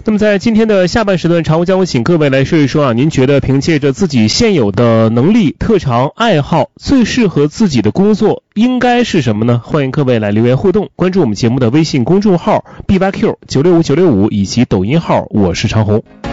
那么在今天的下半时段，常务将会请各位来说一说您觉得凭借着自己现有的能力、特长、爱好，最适合自己的工作应该是什么呢？欢迎各位来留言互动，关注我们节目的微信公众号 BYQ965 965以及抖音号我是长红。